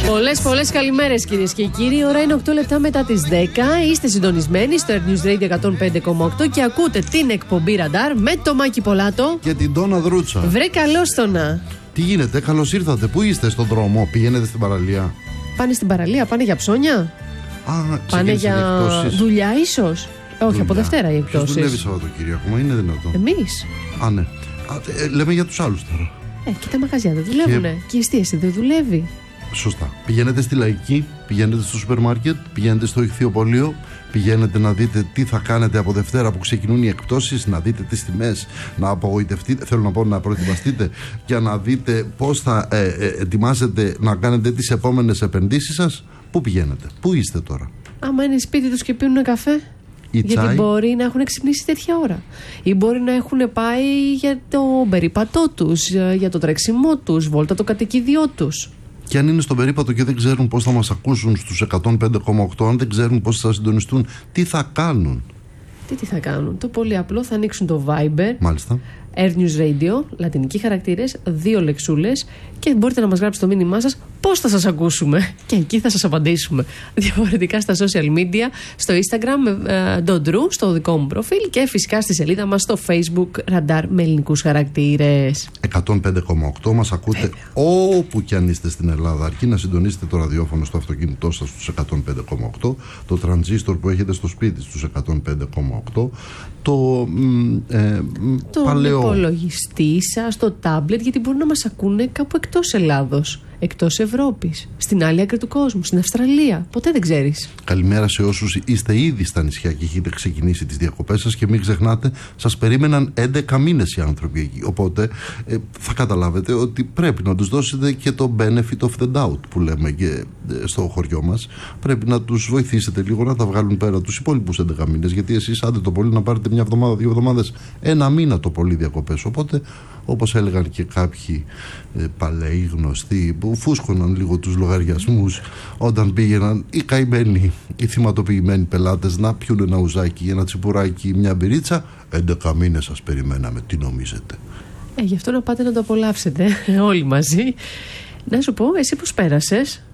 Πολλές καλημέρες κυρίες και κύριοι. Η ώρα είναι 8 λεπτά μετά τις 10. Είστε συντονισμένοι στο Air News Radio 105,8 και ακούτε την εκπομπή Ραντάρ με το Μάκη Πολάτο και την Τόνα Δρούτσα. Βρε καλώς Τόνα. Τι γίνεται, καλώς ήρθατε. Πού είστε στον δρόμο, πηγαίνετε στην παραλία? Πάνε στην παραλία, πάνε για ψώνια. Πάνε για δουλειά ίσως. Όχι, από Δευτέρα οι εκπτώσεις. Ποιος δουλεύει Σαββατοκύριακο, είναι δυνατόν? Εμείς. Α, ναι. Λέμε για τους άλλους τώρα. Και τα μαγαζιά δεν δουλεύουνε. Και η εστίαση δεν δουλεύει. Σωστά. Πηγαίνετε στη Λαϊκή, πηγαίνετε στο σούπερ μάρκετ, πηγαίνετε στο Ιχθυοπωλείο, πηγαίνετε να δείτε τι θα κάνετε από Δευτέρα που ξεκινούν οι εκπτώσεις, να δείτε τις τιμές, να απογοητευτείτε, θέλω να πω να προετοιμαστείτε και να δείτε πώς θα ετοιμάσετε να κάνετε τις επόμενες επενδύσεις σας. Πού πηγαίνετε, πού είστε τώρα? Άμα είναι σπίτι τους και πίνουν καφέ. Γιατί μπορεί να έχουν ξυπνήσει τέτοια ώρα. Ή μπορεί να έχουν πάει για το περίπατό τους, για το τρέξιμό τους, βόλτα το κατοικίδιό τους. Και αν είναι στον περίπατο και δεν ξέρουν πώς θα μας ακούσουν στους 105,8, αν δεν ξέρουν πώς θα συντονιστούν, τι θα κάνουν? Τι θα κάνουν? Το πολύ απλό, θα ανοίξουν το Viber. Μάλιστα. Air News Radio, λατινικοί χαρακτήρες, 2 λεξούλες και μπορείτε να μας γράψετε το μήνυμά σας πώς θα σας ακούσουμε και εκεί θα σας απαντήσουμε. Διαφορετικά στα social media, στο Instagram με Ντοντρού, στο δικό μου προφίλ και φυσικά στη σελίδα μας στο Facebook Ραντάρ με ελληνικούς χαρακτήρες. 105,8 μας ακούτε όπου κι αν είστε στην Ελλάδα, αρκεί να συντονίσετε το ραδιόφωνο στο αυτοκίνητό σας στους 105,8, το τρανζίστορ που έχετε στο σπίτι στους 105,8, το παλαιό υπολογιστή σας, το τάμπλετ, γιατί μπορούν να μας ακούνε κάπου εκτός Ελλάδος, εκτός Ευρώπης, στην άλλη άκρη του κόσμου, στην Αυστραλία. Ποτέ δεν ξέρεις. Καλημέρα σε όσους είστε ήδη στα νησιά και έχετε ξεκινήσει τις διακοπές σας και μην ξεχνάτε, σας περίμεναν 11 μήνες οι άνθρωποι εκεί. Οπότε θα καταλάβετε ότι πρέπει να τους δώσετε και το benefit of the doubt που λέμε και στο χωριό μας. Πρέπει να τους βοηθήσετε λίγο να τα βγάλουν πέρα τους υπόλοιπους 11 μήνες. Γιατί εσείς άντε το πολύ να πάρετε μια εβδομάδα, 2 εβδομάδες, 1 μήνα το πολύ διακοπές. Οπότε, όπως έλεγαν και κάποιοι παλαιοί γνωστοί που φούσκωναν λίγο τους λογαριασμούς όταν πήγαιναν οι καημένοι, οι θυματοποιημένοι πελάτες να πιούν ένα ουζάκι, ένα τσιπουράκι, μια μπυρίτσα, 11 μήνες σας περιμέναμε, τι νομίζετε? Γι' αυτό να πάτε να το απολαύσετε όλοι μαζί. Να σου πω, εσύ πώς πέρασες?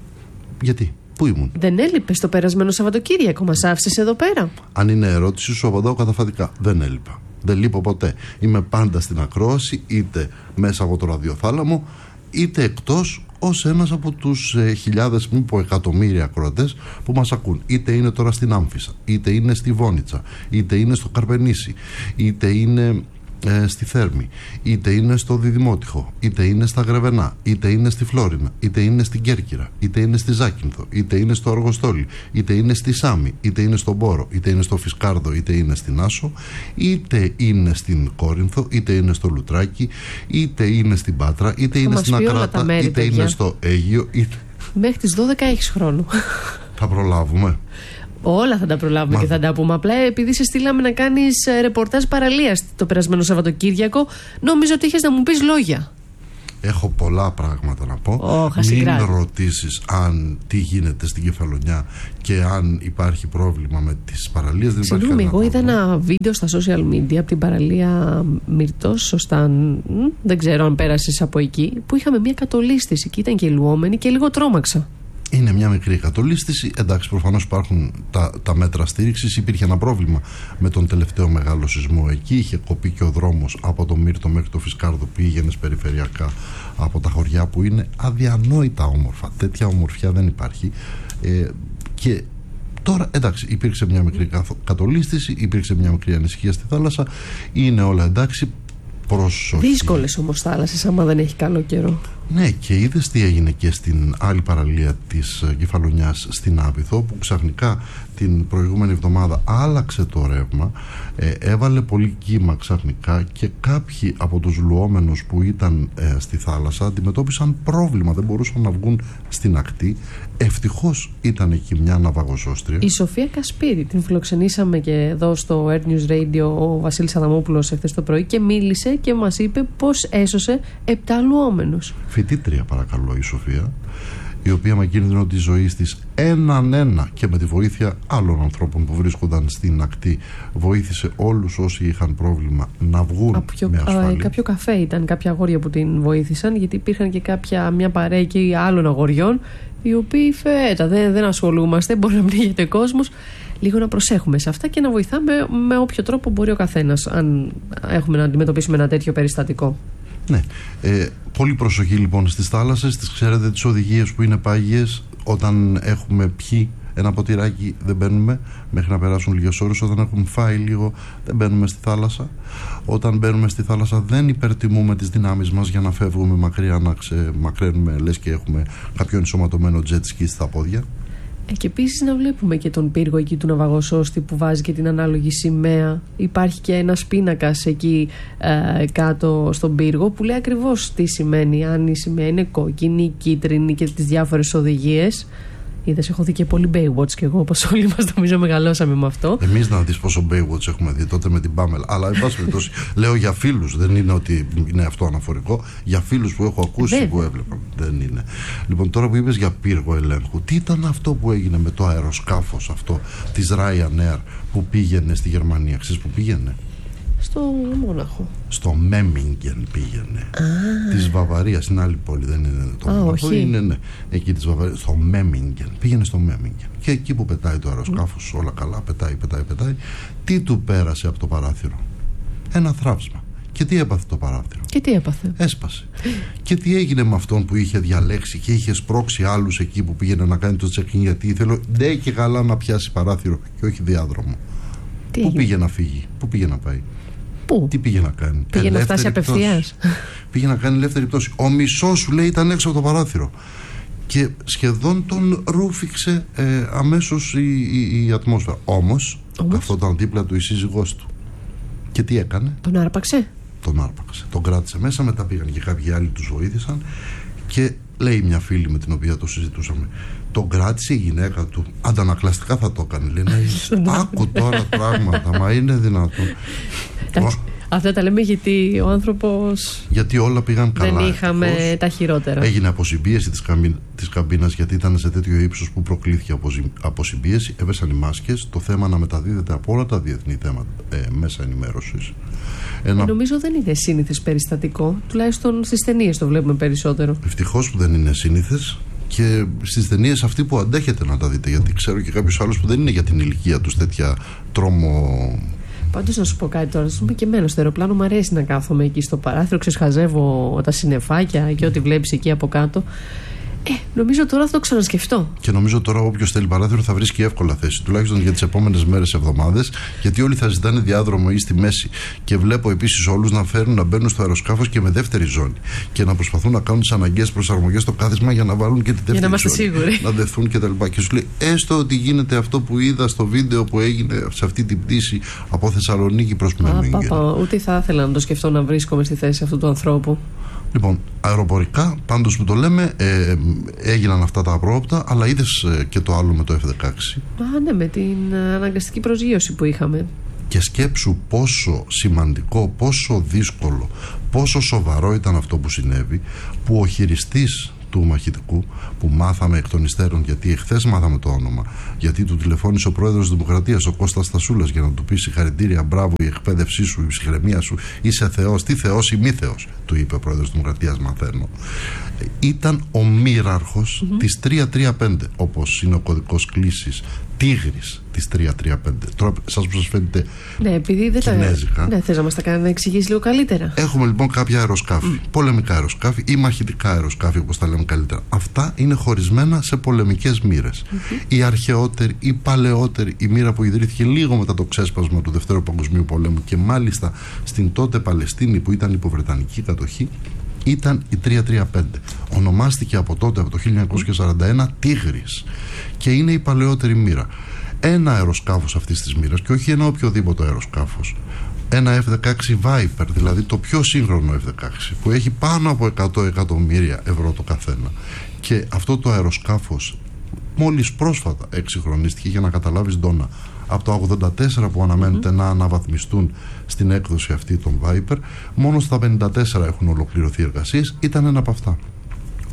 Γιατί? Πού ήμουν? Δεν έλειπες το περασμένο Σαββατοκύριακο? Μας άφησες εδώ πέρα? Αν είναι ερώτηση, σου απαντάω καταφατικά. Δεν έλειπα. Δεν λείπω ποτέ. Είμαι πάντα στην ακρόαση, είτε μέσα από το ραδιοθάλαμο, είτε εκτός, ως ένας από τους χιλιάδες, μην πω εκατομμύρια ακροατές που μας ακούν. Είτε είναι τώρα στην Άμφισσα, είτε είναι στη Βόνιτσα, είτε είναι στο Καρπενήσι, είτε είναι στη Θέρμη, είτε είναι στο Διδημότυχο, είτε είναι στα Γρεβενά, είτε είναι στη Φλόρινα, είτε είναι στην Κέρκυρα, είτε είναι στη Ζάκυνθο, είτε είναι στο Αργοστόλι, είτε είναι στη Σάμι, είτε είναι στον Μπόρο, είτε είναι στο Φισκάρδο, είτε είναι στην Άσο, είτε είναι στην Κόρινθο, είτε είναι στο Λουτράκι, είτε είναι στην Πάτρα, είτε είναι στην Ακράτα, είτε είναι στο Αίγυο. Μέχρι τις 12 έχεις χρόνο. Θα προλάβουμε. Όλα θα τα προλάβουμε και θα τα πούμε. Απλά επειδή σε στείλαμε να κάνεις ρεπορτάζ παραλίας το περασμένο Σαββατοκύριακο, νόμιζα ότι είχες να μου πεις λόγια. Έχω πολλά πράγματα να πω. Μην ρωτήσεις τι γίνεται στην Κεφαλονιά και αν υπάρχει πρόβλημα με τις παραλίες. Συγγνώμη, εγώ είδα ένα βίντεο στα social media από την παραλία Μυρτός, σωστά, δεν ξέρω αν πέρασες από εκεί, που είχαμε μια κατολίσθηση και ήταν και λουόμενη και λίγο τρόμαξα. Είναι μια μικρή κατολίσθηση. Εντάξει, προφανώς υπάρχουν τα μέτρα στήριξης. Υπήρχε ένα πρόβλημα με τον τελευταίο μεγάλο σεισμό εκεί. Είχε κοπεί και ο δρόμος από το Μύρτο μέχρι το Φισκάρδο, πήγαινες περιφερειακά από τα χωριά που είναι αδιανόητα όμορφα. Τέτοια ομορφιά δεν υπάρχει. Και τώρα, εντάξει, υπήρξε μια μικρή κατολίσθηση, υπήρξε μια μικρή ανησυχία στη θάλασσα. Είναι όλα εντάξει. Προσοχή. Δύσκολες όμως θάλασσες άμα δεν έχει καλό καιρό. Ναι, και είδες τι έγινε και στην άλλη παραλία της Κεφαλονιάς, στην Άπειθο, που ξαφνικά την προηγούμενη εβδομάδα άλλαξε το ρεύμα, έβαλε πολύ κύμα ξαφνικά και κάποιοι από τους λουόμενους που ήταν στη θάλασσα αντιμετώπισαν πρόβλημα, δεν μπορούσαν να βγουν στην ακτή. Ευτυχώς ήταν εκεί μια ναυαγοσώστρια. Η Σοφία Κασπίρη, την φιλοξενήσαμε και εδώ στο Air News Radio ο Βασίλης Αδαμόπουλος εχθές το πρωί και μίλησε και μας είπε πως έσωσε 7 λουόμενους. φοιτήτρια παρακαλώ η Σοφία, η οποία με κίνδυνο της ζωής της έναν και με τη βοήθεια άλλων ανθρώπων που βρίσκονταν στην ακτή βοήθησε όλους όσοι είχαν πρόβλημα να βγουν με ασφάλεια. Κάποιο καφέ ήταν κάποια αγόρια που την βοήθησαν, γιατί υπήρχαν και μια παρέα εκεί άλλων αγοριών, οι οποίοι δεν ασχολούμαστε, μπορεί να πνίγεται κόσμος. Λίγο να προσέχουμε σε αυτά και να βοηθάμε με όποιο τρόπο μπορεί ο καθένας, αν έχουμε να αντιμετωπίσουμε ένα τέτοιο περιστατικό. Ναι. Πολύ προσοχή λοιπόν στις θάλασσες. Τις ξέρετε τις οδηγίες που είναι πάγιες. Όταν έχουμε πιει ένα ποτηράκι δεν μπαίνουμε μέχρι να περάσουν λίγες ώρες. Όταν έχουμε φάει λίγο δεν μπαίνουμε στη θάλασσα. Όταν μπαίνουμε στη θάλασσα δεν υπερτιμούμε τις δυνάμεις μας για να φεύγουμε μακριά, να ξεμακραίνουμε λες και έχουμε κάποιο ενσωματωμένο jet ski στα πόδια. Και επίσης να βλέπουμε και τον πύργο εκεί του Ναυαγοσώστη που βάζει και την ανάλογη σημαία. Υπάρχει και ένας πίνακας εκεί κάτω στον πύργο που λέει ακριβώς τι σημαίνει. Αν η σημαία είναι κόκκινη, κίτρινη και τις διάφορες οδηγίες. Είδες, έχω δει και πολύ Baywatch και εγώ, όπως όλοι μας νομίζω μεγαλώσαμε με αυτό. Εμείς να δεις πόσο Baywatch έχουμε δει τότε με την Πάμελ. Αλλά εν πάση περιπτώσει λέω για φίλους, δεν είναι ότι είναι αυτό αναφορικό. Για φίλους που έχω ακούσει που έβλεπαν. Δεν είναι. Λοιπόν, τώρα που είπες για πύργο ελέγχου, τι ήταν αυτό που έγινε με το αεροσκάφος αυτό της Ryanair που πήγαινε στη Γερμανία? Ξέρεις που πήγαινε? Στο Μόναχο. Στο Μέμιγγεν πήγαινε. Της Βαβαρίας, στην άλλη πόλη, δεν είναι το Μόναχο. Είναι ναι, εκεί της Βαβαρίας. Στο Μέμιγγεν. Πήγαινε στο Μέμιγγεν. Και εκεί που πετάει το αεροσκάφος, όλα καλά, πετάει. Τι του πέρασε από το παράθυρο? Ένα θράψμα. Και τι έπαθε το παράθυρο? Και τι έπαθε? Έσπασε. Και τι έγινε με αυτόν που είχε διαλέξει και είχε σπρώξει άλλους εκεί που πήγαινε να κάνει το check-in, γιατί ήθελε ντε και καλά να πιάσει παράθυρο και όχι διάδρομο? Πού πήγε να φύγει? Πού πήγε να πάει? Πού? Τι πήγε να κάνει? Πήγε να φτάσει απευθείας. Πήγε να κάνει ελεύθερη πτώση. Ο μισός σου λέει ήταν έξω από το παράθυρο. Και σχεδόν τον ρούφηξε αμέσως η ατμόσφαιρα. Όμως καθόταν δίπλα του η σύζυγός του. Και τι έκανε? Τον άρπαξε. Τον κράτησε μέσα. Μετά πήγαν και κάποιοι άλλοι, τους βοήθησαν. Και λέει μια φίλη με την οποία το συζητούσαμε, τον κράτησε η γυναίκα του. Αντανακλαστικά θα το έκανε. Λέει, άκου τώρα πράγματα, μα είναι δυνατόν? Αυτά τα λέμε γιατί ο άνθρωπος. Γιατί όλα πήγαν καλά. Δεν είχαμε τα χειρότερα. Έγινε αποσυμπίεση της καμπίνας, γιατί ήταν σε τέτοιο ύψος που προκλήθηκε αποσυμπίεση. Έβεσαν οι μάσκες. Το θέμα να μεταδίδεται από όλα τα διεθνή θέματα μέσα ενημέρωσης. Νομίζω δεν είναι σύνηθες περιστατικό. Τουλάχιστον στις ταινίες το βλέπουμε περισσότερο. Ευτυχώς που δεν είναι σύνηθες. Και στις ταινίες αυτοί που αντέχετε να τα δείτε, γιατί ξέρω και κάποιους άλλους που δεν είναι για την ηλικία τους τέτοια τρόμο. Πάντως να σου πω κάτι τώρα, πούμε και εμένα στο αεροπλάνο μου αρέσει να κάθομαι εκεί στο παράθυρο, ξεσχαζεύω τα συννεφάκια και ό,τι βλέπεις εκεί από κάτω. Νομίζω τώρα θα το ξανασκεφτώ. Και νομίζω τώρα όποιος θέλει παράθυρο θα βρίσκει εύκολα θέση, τουλάχιστον για τις επόμενες μέρες, εβδομάδες, γιατί όλοι θα ζητάνε διάδρομο ή στη μέση. Και βλέπω επίσης όλους να μπαίνουν στο αεροσκάφος και με δεύτερη ζώνη και να προσπαθούν να κάνουν τις αναγκαίες προσαρμογές στο κάθισμα για να βάλουν και τη δεύτερη να ζώνη. Σίγουροι. Να δεθούν κτλ. Και σου λέει, έστω ότι γίνεται αυτό που είδα στο βίντεο που έγινε σε αυτή την πτήση από Θεσσαλονίκη προς Μέμιγγεν. Ούτε θα ήθελα να το σκεφτώ να βρίσκομαι στη θέση αυτού του ανθρώπου. Λοιπόν, αεροπορικά, πάντως που το λέμε, έγιναν αυτά τα απρόοπτα, αλλά είδες και το άλλο με το F-16. Ναι, με την αναγκαστική προσγείωση που είχαμε. Και σκέψου πόσο σημαντικό, πόσο δύσκολο, πόσο σοβαρό ήταν αυτό που συνέβη, που ο χειριστής του μαχητικού, που μάθαμε εκ των υστέρων, γιατί εχθές μάθαμε το όνομα, γιατί του τηλεφώνησε ο πρόεδρος της Δημοκρατίας, ο Κώστας Στασούλας, για να του πει συγχαρητήρια, μπράβο, η εκπαίδευσή σου, η ψυχραιμία σου, είσαι Θεός, τι Θεός ή μη Θεός, του είπε ο πρόεδρος της Δημοκρατίας, μαθαίνω. Ήταν ο μοίραρχος της 335, όπως είναι ο κωδικός κλήσης, Τίγρης της 335. Τώρα σας προσφέρετε επειδή δεν κινέζικα. Ναι, θες να μας τα κάνει να εξηγήσει λίγο καλύτερα. Έχουμε λοιπόν κάποια αεροσκάφη, πολεμικά αεροσκάφη ή μαχητικά αεροσκάφη, όπως τα λέμε καλύτερα. Αυτά είναι χωρισμένα σε πολεμικές μοίρες. Η αρχαιότερη, η παλαιότερη, η μοίρα που ιδρύθηκε λίγο μετά το ξέσπασμα του Δευτέρου Παγκοσμίου Πολέμου και μάλιστα στην τότε Παλαιστίνη που ήταν υπό βρετανική κατοχή, ήταν η 335. Ονομάστηκε από τότε, από το 1941, Τίγρης, και είναι η παλαιότερη μοίρα. Ένα αεροσκάφος αυτής της μοίρας, και όχι ένα οποιοδήποτε αεροσκάφος, ένα F-16 Viper, δηλαδή το πιο σύγχρονο F-16, που έχει πάνω από 100 εκατομμύρια ευρώ το καθένα, και αυτό το αεροσκάφος μόλις πρόσφατα εξυγχρονίστηκε, για να καταλάβεις, Ντόνα, από το 84 που αναμένεται να αναβαθμιστούν στην έκδοση αυτή των Viper, μόνο στα 54 έχουν ολοκληρωθεί εργασίες. Ήταν ένα από αυτά.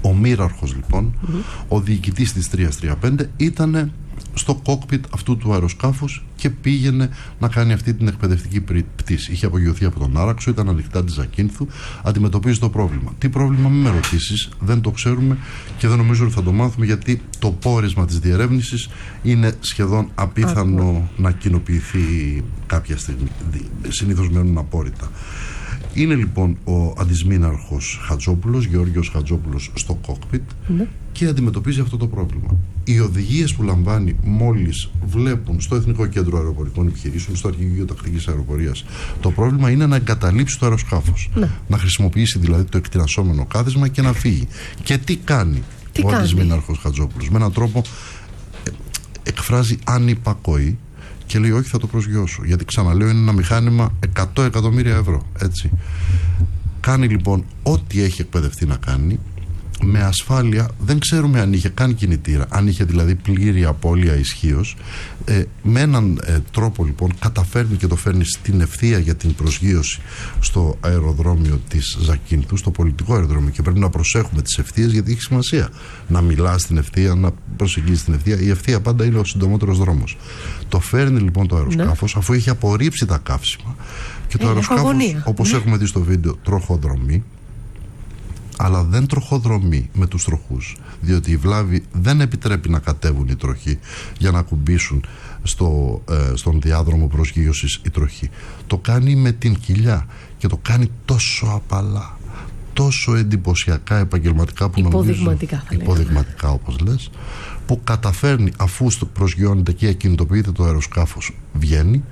Ο μοίραρχος λοιπόν, ο διοικητής της 335, ήταν στο κόκπιτ αυτού του αεροσκάφους και πήγαινε να κάνει αυτή την εκπαιδευτική πτήση. Είχε απογειωθεί από τον Άραξο, ήταν ανοιχτά τη Ζακίνθου, αντιμετωπίζει το πρόβλημα. Τι πρόβλημα, μην με ρωτήσεις, δεν το ξέρουμε και δεν νομίζω ότι θα το μάθουμε, γιατί το πόρισμα της διερεύνησης είναι σχεδόν απίθανο να κοινοποιηθεί κάποια στιγμή. Συνήθως μένουν απόρριτα. Είναι λοιπόν ο αντισμήναρχος Χατζόπουλος, Γεώργιος Χατζόπουλος, στο κόκπιτ και αντιμετωπίζει αυτό το πρόβλημα. Οι οδηγίες που λαμβάνει μόλις βλέπουν στο Εθνικό Κέντρο Αεροπορικών Επιχειρήσεων, στο Αρχηγείο Τακτικής Αεροπορίας, το πρόβλημα είναι να εγκαταλείψει το αεροσκάφος. Να χρησιμοποιήσει δηλαδή το εκτινασσόμενο κάθισμα και να φύγει. Και τι κάνει ο αντισμήναρχος Χατζόπουλος? Με έναν τρόπο εκφράζει ανυπακοή και λέει όχι, θα το προσγειώσω, γιατί ξαναλέω είναι ένα μηχάνημα 100 εκατομμύρια ευρώ, έτσι. Κάνει λοιπόν ό,τι έχει εκπαιδευτεί να κάνει, με ασφάλεια. Δεν ξέρουμε αν είχε καν κινητήρα, αν είχε δηλαδή πλήρη απώλεια ισχύως. Με έναν τρόπο λοιπόν καταφέρνει και το φέρνει στην ευθεία για την προσγείωση στο αεροδρόμιο της Ζακίνθου, στο πολιτικό αεροδρόμιο, και πρέπει να προσέχουμε τις ευθείες, γιατί έχει σημασία να μιλάς στην ευθεία, να προσεγγίζεις την ευθεία. Η ευθεία πάντα είναι ο συντομότερος δρόμος. Το φέρνει λοιπόν το αεροσκάφος, αφού έχει απορρίψει τα καύσιμα, και το αεροσκάφος, όπως έχουμε δει στο βίντεο, τροχοδρομεί. Αλλά δεν τροχοδρομεί με τους τροχούς, διότι η βλάβη δεν επιτρέπει να κατέβουν οι τροχοί για να ακουμπήσουν στον διάδρομο προσγείωσης οι τροχοί. Το κάνει με την κοιλιά και το κάνει τόσο απαλά, τόσο εντυπωσιακά επαγγελματικά, που υποδειγματικά όπως λες, που καταφέρνει, αφού προσγειώνεται και ακινητοποιείται το αεροσκάφος, βγαίνει,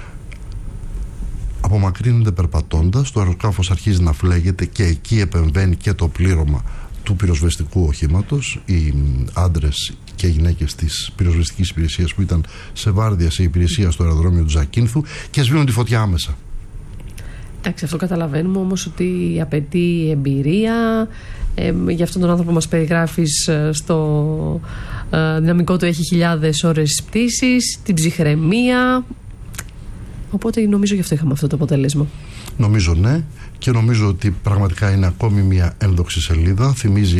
απομακρύνεται περπατώντας, το αεροσκάφος αρχίζει να φλέγεται και εκεί επεμβαίνει και το πλήρωμα του πυροσβεστικού οχήματος, οι άντρες και γυναίκες της πυροσβεστικής υπηρεσίας που ήταν σε βάρδια, σε υπηρεσία στο αεροδρόμιο του Ζακίνθου, και σβήνουν τη φωτιά άμεσα. Εντάξει, αυτό καταλαβαίνουμε όμως ότι απαιτεί εμπειρία. Για αυτόν τον άνθρωπο μας περιγράφεις, στο δυναμικό του έχει χιλιάδες ώρες πτήσης, την ψυχραιμία. Οπότε νομίζω γι' αυτό είχαμε αυτό το αποτέλεσμα. Νομίζω ναι, και νομίζω ότι πραγματικά είναι ακόμη μια ένδοξη σελίδα. Θυμίζει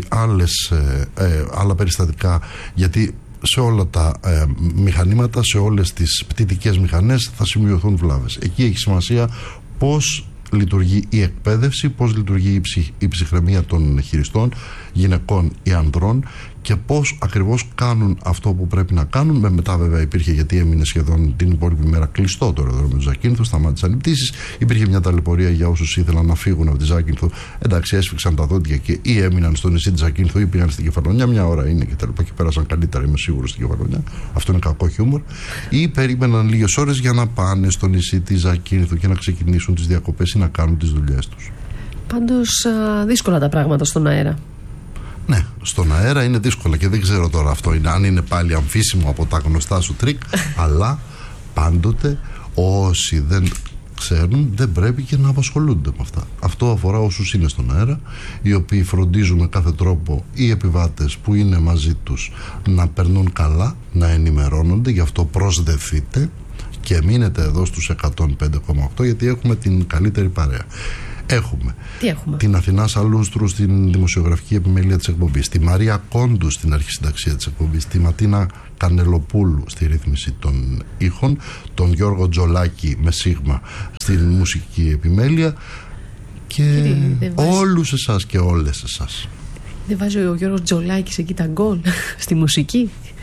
άλλα περιστατικά, γιατί σε όλα τα μηχανήματα, σε όλες τις πτυτικές μηχανές θα σημειωθούν βλάβες. Εκεί έχει σημασία πώς λειτουργεί η εκπαίδευση, πώς λειτουργεί η ψυχραιμία των χειριστών, γυναικών ή ανδρών, και πώς ακριβώς κάνουν αυτό που πρέπει να κάνουν. Μετά βέβαια υπήρχε, γιατί έμεινε σχεδόν την υπόλοιπη μέρα κλειστό το αεροδρόμιο του Ζακίνθου, σταμάτησαν οι πτήσεις, υπήρχε μια ταλαιπωρία για όσους ήθελαν να φύγουν από τη Ζακίνθου. Εντάξει, έσφιξαν τα δόντια και ή έμειναν στο νησί της Ζακίνθου ή πήγαν στην Κεφαλονιά, μια ώρα είναι και πέρασαν καλύτερα, είμαι σίγουρος, στην Κεφαλονιά. Αυτό είναι κακό χιούμορ. Ή περίμεναν λίγες ώρες για να πάνε στο νησί της Ζακίνθου και να ξεκινήσουν τις διακοπές ή να κάνουν τις δουλειές τους. Πάντως δύσκολα τα πράγματα στον αέρα. Ναι, στον αέρα είναι δύσκολα, και δεν ξέρω τώρα αυτό αν είναι πάλι αμφίσιμο από τα γνωστά σου τρίκ, αλλά πάντοτε όσοι δεν ξέρουν δεν πρέπει και να απασχολούνται με αυτά. Αυτό αφορά όσους είναι στον αέρα, οι οποίοι φροντίζουν με κάθε τρόπο οι επιβάτες που είναι μαζί τους να περνούν καλά, να ενημερώνονται. Γι' αυτό προσδεθείτε και μείνετε εδώ στους 105,8, γιατί έχουμε την καλύτερη παρέα. Έχουμε την Αθηνά Σαλούστρου στην δημοσιογραφική επιμέλεια της εκπομπής, τη Μαρία Κόντου στην αρχισυνταξία της εκπομπής, τη Ματίνα Κανελοπούλου στη ρύθμιση των ήχων, τον Γιώργο Τζολάκη με σίγμα στην μουσική επιμέλεια, και όλους εσάς και όλες εσάς. Δεν βάζει ο Γιώργος Τζολάκης εκεί τα γκολ στη μουσική?